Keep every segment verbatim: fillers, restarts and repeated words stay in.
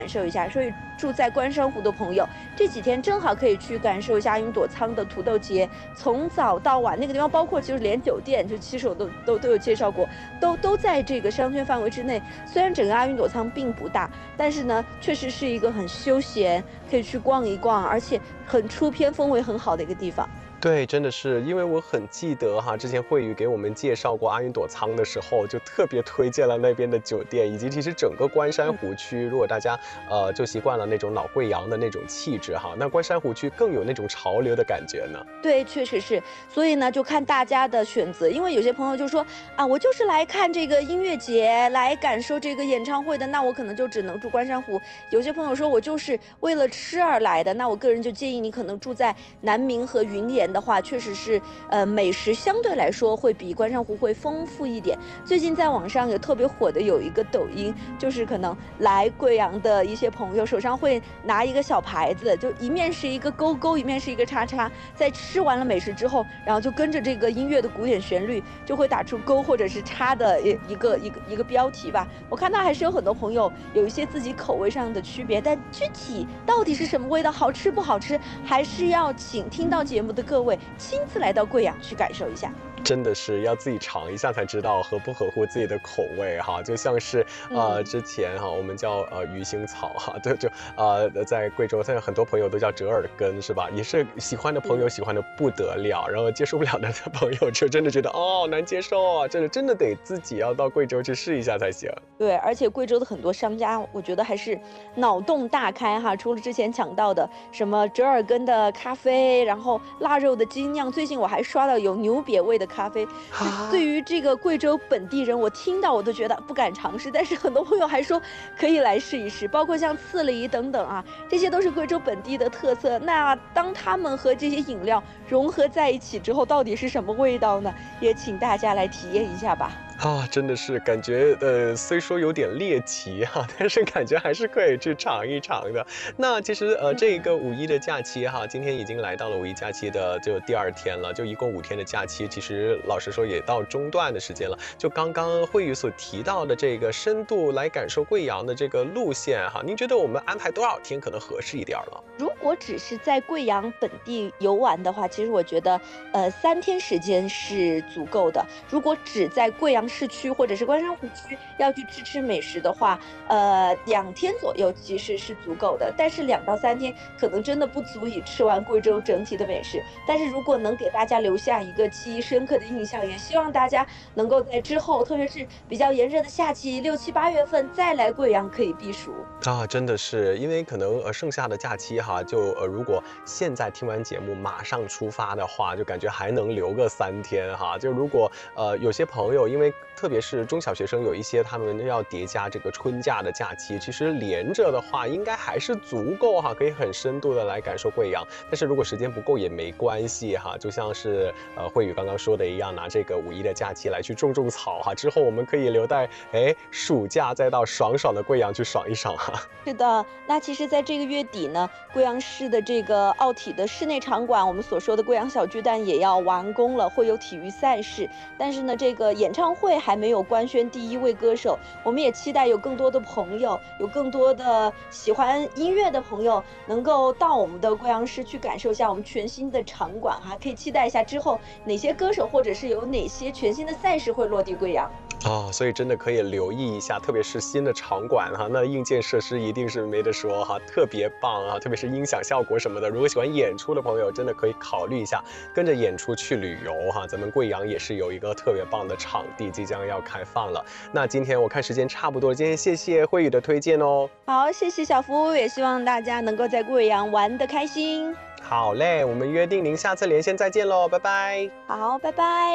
感受一下，所以住在关山湖的朋友，这几天正好可以去感受一下阿云朵仓的土豆节，从早到晚，那个地方包括其实连酒店，就其实我都都都有介绍过，都都在这个商圈范围之内。虽然整个阿云朵仓并不大，但是呢，确实是一个很休闲，可以去逛一逛，而且很出片，氛围很好的一个地方。 对，真的是，因为我很记得哈，之前慧宇给我们介绍过阿云朵仓的时候，就特别推荐了那边的酒店，以及其实整个关山湖区，如果大家呃就习惯了那种老贵阳的那种气质哈，那关山湖区更有那种潮流的感觉呢。 对，确实是，所以呢，就看大家的选择，因为有些朋友就说啊，我就是来看这个音乐节，来感受这个演唱会的，那我可能就只能住关山湖。有些朋友说我就是为了吃而来的，那我个人就建议你可能住在南明和云岩的话，确实是呃美食相对来说会比关山湖会丰富一点。最近在网上有特别火的有一个抖音，就是可能来贵阳的一些朋友手上会拿一个小牌子，就一面是一个勾勾，一面是一个叉叉，在吃完了美食之后，然后就跟着这个音乐的古典旋律，就会打出勾或者是叉的一一个一个一个标题吧。我看到还是有很多朋友有一些自己口味上的区别，但具体到底是什么味道，好吃不好吃，还是要请听到节目的各位亲自来到贵阳去感受一下。 真的是要自己尝一下才知道合不合乎自己的口味哈，就像是呃、嗯、之前哈我们叫呃鱼腥草哈，就就呃在贵州现在很多朋友都叫折耳根是吧？也是喜欢的朋友喜欢的不得了，然后接受不了的朋友就真的觉得哦难接受啊，真的真的得自己要到贵州去试一下才行。 对，而且贵州的很多商家，我觉得还是脑洞大开哈，除了之前讲到的什么折耳根的咖啡，然后腊肉的精酿，最近我还刷到有牛瘪味的咖啡。对于这个贵州本地人，我听到我都觉得不敢尝试，但是很多朋友还说可以来试一试，包括像刺梨等等啊，这些都是贵州本地的特色。那当他们和这些饮料融合在一起之后，到底是什么味道呢？也请大家来体验一下吧。 啊，真的是感觉呃，虽说有点猎奇哈、啊，但是感觉还是可以去尝一尝的。那其实呃，这个五一的假期哈，今天已经来到了五一假期的就第二天了，就一共五天的假期，其实老实说也到中段的时间了。就刚刚慧宇所提到的这个深度来感受贵阳的这个路线哈，您觉得我们安排多少天可能合适一点呢？ 如果只是在贵阳本地游玩的话，其实我觉得呃三天时间是足够的。如果只在贵阳市区或者是关山湖区要去吃吃美食的话，呃，两天左右其实是足够的。但是两到三天可能真的不足以吃完贵州整体的美食。但是如果能给大家留下一个记忆深刻的印象，也希望大家能够在之后，特别是比较炎热的夏季，六七八月份再来贵阳可以避暑啊！真的是，因为可能呃剩下的假期哈，就呃如果现在听完节目马上出发的话，就感觉还能留个三天哈。就如果呃有些朋友因为特别是中小学生有一些他们要叠加这个春假的假期，其实连着的话应该还是足够哈，可以很深度的来感受贵阳。但是如果时间不够也没关系哈，就像是呃慧宇刚刚说的一样，拿这个五一的假期来去种种草哈，之后我们可以留待哎暑假再到爽爽的贵阳去爽一爽哈。 是的，那其实在这个月底呢，贵阳市的这个奥体的室内场馆，我们所说的贵阳小巨蛋也要完工了，会有体育赛事。但是呢，这个演唱会还没有官宣第一位歌手，我们也期待有更多的朋友，有更多的喜欢音乐的朋友能够到我们的贵阳市去感受一下我们全新的场馆哈，可以期待一下之后哪些歌手或者是有哪些全新的赛事会落地贵阳。 哦，所以真的可以留意一下，特别是新的场馆哈，那硬件设施一定是没得说哈，特别棒啊，特别是音响效果什么的。如果喜欢演出的朋友，真的可以考虑一下跟着演出去旅游哈。咱们贵阳也是有一个特别棒的场地即将要开放了。那今天我看时间差不多，今天谢谢慧宇的推荐哦。 好，谢谢小夫，也希望大家能够在贵阳玩得開心。 好嘞，我們約定您下次連線再見咯，拜拜。 好，拜拜。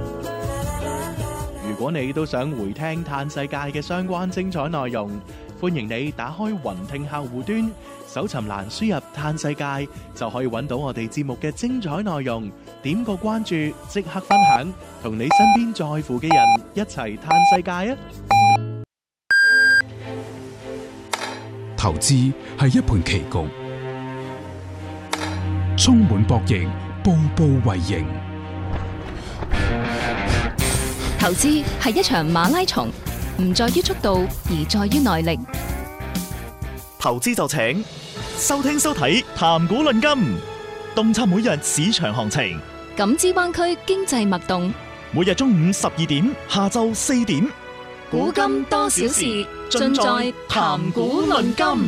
如果你都想回聽嘆世界嘅相關精彩內容，歡迎你打開雲聽客戶端，搜尋欄輸入嘆世界，就可以揾到我哋節目嘅精彩內容。點個關注，即刻分享，同你身邊在乎嘅人一齊嘆世界啊！ 投資係一盤棋局，充滿博弈，步步為營。 投資係一場馬拉松，唔在於速度，而在於耐力。 投資就請收聽收睇談股論金，洞察每日市場行情， 感知灣區經濟脈動。 每日中午十二點，下晝四點， 古今多少事，盡在談股論金。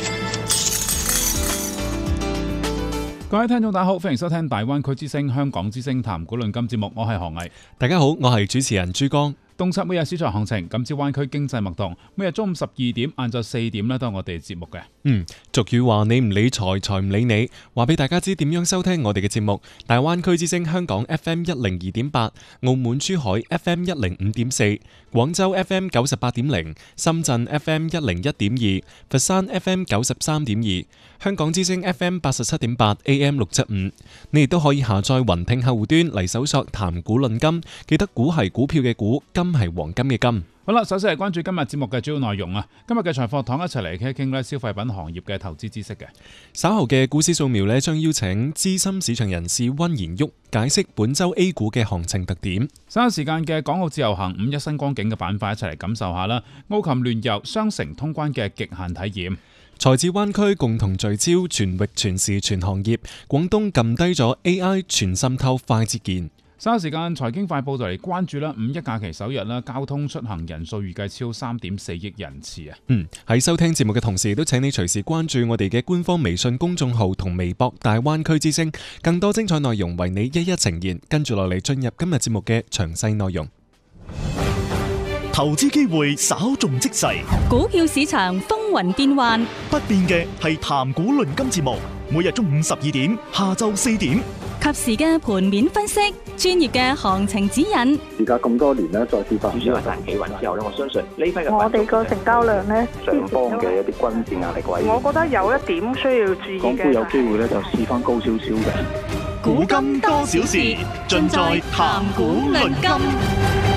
各位聽眾大家好，歡迎收聽大灣區之聲香港之聲談股論金節目，我係何毅。 大家好，我係主持人朱江。 洞察每日市場行情，感知灣區經濟脈動。每日中午十二點、晏晝四點咧，都係我哋節目嘅。 嗯，俗語話你唔理財，財唔理你。話俾大家知點樣收聽我哋嘅節目。大灣區之聲香港 F M 一零二點八，澳門珠海 F M 一零五點四，廣州 F M 九十八點零，深圳 F M 一零一點二，佛山 F M 九十三點二，香港之聲 F M 八十七點八 A M 六七五。你亦都可以下載雲聽客戶端嚟搜索談股論金，記得股係股票嘅股，金係黃金嘅金。 好啦，首先係關注今日節目嘅主要內容啊。今日嘅財貨堂一齊嚟傾一傾咧消費品行業嘅投資知識嘅。 稍後嘅股市掃描咧，將邀請資深市場人士溫賢旭解釋本周 A 股嘅行情特點。 稍後時間嘅港澳自由行五一新光景嘅板塊一齊嚟感受下啦。澳琴聯遊雙城通關嘅極限體驗。 財智灣區共同聚焦全域全市全行業。廣東撳低咗 A I 全滲透快捷鍵。 稍後時間財經快報就嚟關注啦，五一假期首日啦，交通出行人數預計超三點四億人次啊！ 嗯，喺收聽節目嘅同時，都請你隨時關注我哋嘅官方微信公眾號同微博大灣區之聲，更多精彩內容為你一一呈現。跟住落嚟進入今日節目嘅詳細內容。 投資機會稍縱即逝， 股票市場風雲變幻， 不變嘅係談股論金節目，每日中午十二點，下晝四點， 及時嘅盤面分析，專業嘅行情指引。 而家咁多年咧，再次發主要係大企穩之後咧，我相信呢批嘅我哋個成交量咧， 上方嘅一啲均線壓力位， 我覺得有一點需要注意嘅。 港股有機會咧，就試翻高少少嘅。 股金多少事，盡在談股論金。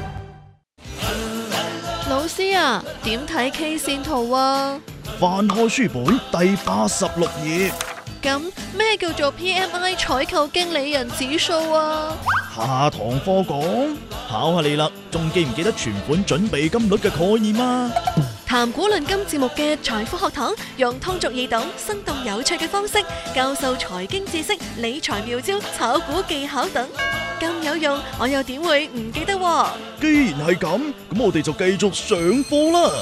老師啊，點睇 K 線圖啊？ 翻開書本第八十六頁。 咁咩叫做 P M I 採購經理人指數啊？ 下堂課講，考下你啦，仲記唔記得存款準備金率嘅概念啊？ 談股論金節目嘅財富學堂，用通俗易懂、生動有趣嘅方式教授財經知識、理財妙招、炒股技巧等，咁有用，我又點會唔記得喎？ 既然係咁，咁我哋就繼續上課啦。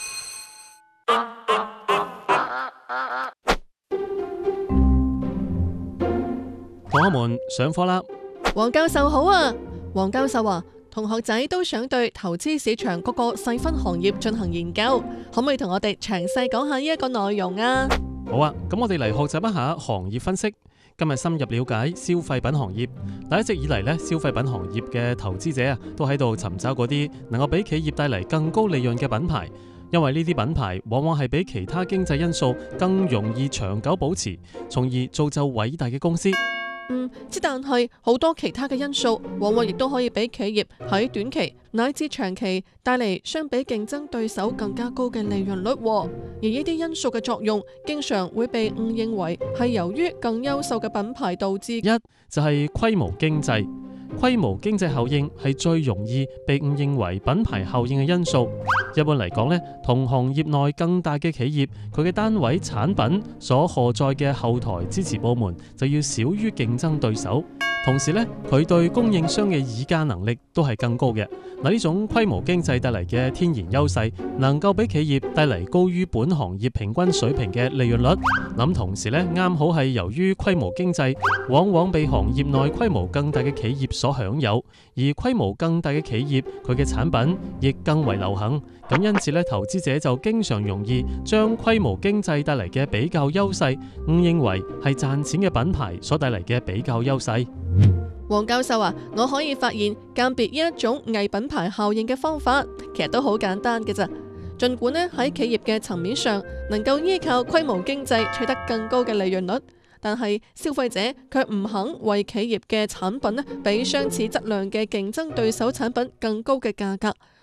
同學們上課啦！ 黃教授好啊，黃教授啊，同學仔都想對投資市場各個細分行業進行研究，可唔可以同我哋詳細講下呢一個內容啊？ 好啊，咁我哋嚟學習一下行業分析。今日深入了解消費品行業。一直以嚟咧，消費品行業嘅投資者啊，都喺度尋找嗰啲能夠俾企業帶嚟更高利潤嘅品牌，因為呢啲品牌往往係比其他經濟因素更容易長久保持，從而造就偉大嘅公司。 嗯，之但係好多其他嘅因素，往往亦都可以俾企業喺短期乃至長期帶嚟相比競爭對手更加高嘅利潤率。而呢啲因素嘅作用，經常會被誤認為係由於更優秀嘅品牌導致。 一就係規模經濟，規模經濟效應係最容易被誤認為品牌效應嘅因素。一般嚟講呢，同行業內更大嘅企業，佢嘅單位產品所荷載嘅後台支持部門就要少於競爭對手，同時呢，佢對供應商嘅議價能力都係更高嘅。嗱，呢種規模經濟帶嚟嘅天然優勢，能夠俾企業帶嚟高於本行業平均水平嘅利潤率。咁同時呢，啱好係由於規模經濟往往被行業內規模更大嘅企業所享有，而規模更大嘅企業佢嘅產品亦更為流行。咁因此咧，投資者就經常容易將規模經濟帶嚟嘅比較優勢誤認為係賺錢嘅品牌所帶嚟嘅比較優勢。 黃教授啊，我可以發現鑑別呢一種偽品牌效應嘅方法，其實都好簡單嘅咋。儘管呢喺企業嘅層面上能夠依靠規模經濟取得更高嘅利潤率，但係消費者卻唔肯為企業嘅產品呢俾相似質量嘅競爭對手產品更高嘅價格。